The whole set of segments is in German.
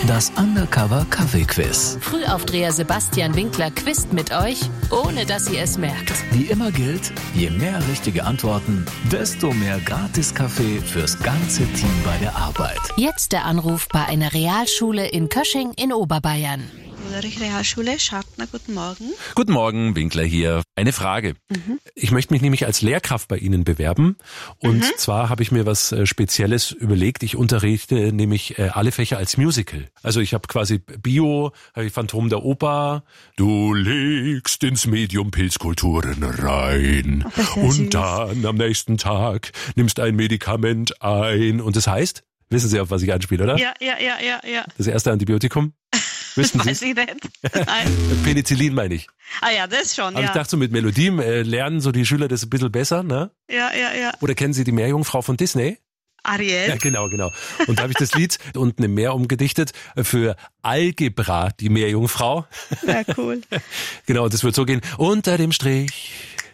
Das Undercover Kaffee-Quiz. Frühaufdreher Sebastian Winkler quizt mit euch, ohne dass ihr es merkt. Wie immer gilt, je mehr richtige Antworten, desto mehr Gratis-Kaffee fürs ganze Team bei der Arbeit. Jetzt der Anruf bei einer Realschule in Kösching in Oberbayern. Ulrich Realschule, Schartner, guten Morgen. Guten Morgen, Winkler hier. Eine Frage. Ich möchte mich nämlich als Lehrkraft bei Ihnen bewerben. Und zwar habe ich mir was Spezielles überlegt. Ich unterrichte nämlich alle Fächer als Musical. Also ich habe quasi Bio, habe ich Phantom der Oper. Du legst ins Medium Pilzkulturen rein. Und dann am nächsten Tag nimmst ein Medikament ein. Und das heißt, wissen Sie, auf was ich anspiele, oder? Ja. Das erste Antibiotikum? Wissen Sie? Weiß ich nicht. Nein. Penicillin meine ich. Ah ja, das schon, Aber ich dachte so, mit Melodien lernen so die Schüler das ein bisschen besser, ne? Ja. Oder kennen Sie die Meerjungfrau von Disney? Ariel. Ja, genau. Und da habe ich das Lied und eine Meer umgedichtet für Algebra, die Meerjungfrau. Ja, cool. Genau, das wird so gehen. Unter dem Strich,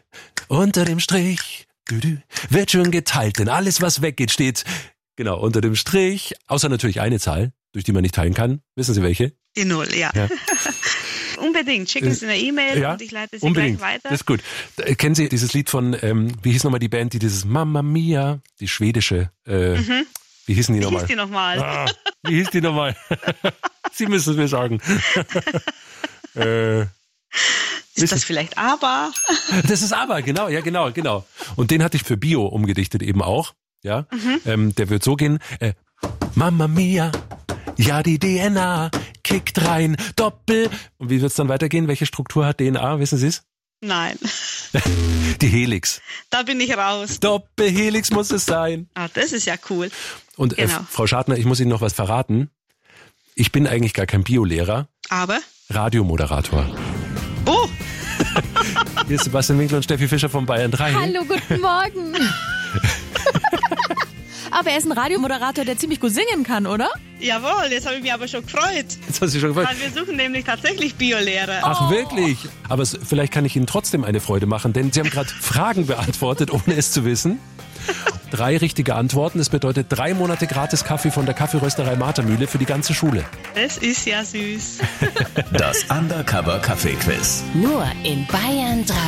wird schön geteilt, denn alles, was weggeht, steht, genau, unter dem Strich, außer natürlich eine Zahl, durch die man nicht teilen kann. Wissen Sie welche? Die 0, ja. Unbedingt, schicken Sie eine E-Mail und ich leite sie gleich weiter. Das ist gut. Kennen Sie dieses Lied von, wie hieß nochmal die Band, die dieses Mamma Mia, die schwedische, wie hießen die nochmal? Wie hieß die nochmal? Sie müssen es mir sagen. Ist das vielleicht ABBA? Das ist ABBA, genau. Und den hatte ich für Bio umgedichtet eben auch. Ja, der wird so gehen, Mamma Mia, ja die DNA kickt rein, Doppel. Und wie wird's dann weitergehen? Welche Struktur hat DNA, wissen Sie es? Nein. Die Helix. Da bin ich raus. Doppelhelix muss es sein. Ah, das ist ja cool. Und genau. Frau Schartner, ich muss Ihnen noch was verraten. Ich bin eigentlich gar kein Biolehrer. Aber? Radiomoderator. Oh! Hier ist Sebastian Winkler und Steffi Fischer von Bayern 3. Hallo, guten Morgen. Aber er ist ein Radiomoderator, der ziemlich gut singen kann, oder? Jawohl, jetzt habe ich mich aber schon gefreut. Jetzt hast du schon gefreut. Weil wir suchen nämlich tatsächlich Biolehrer. Ach, wirklich? Aber vielleicht kann ich Ihnen trotzdem eine Freude machen, denn Sie haben gerade Fragen beantwortet, ohne es zu wissen. 3 richtige Antworten. Das bedeutet 3 Monate gratis Kaffee von der Kaffeerösterei Martermühle für die ganze Schule. Das ist ja süß. Das Undercover Kaffee-Quiz. Nur in Bayern 3.